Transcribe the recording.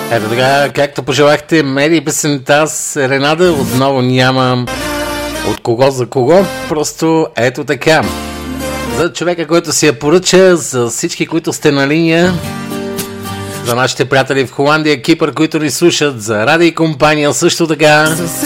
Ето така, както пожелахте, Мери песента с Ренада, отново нямам от кого за кого, просто ето така. За човека, който си я поръча, за всички, които сте на линия, за нашите приятели в Холандия, Кипър, които ни слушат, за Ради и компания също така.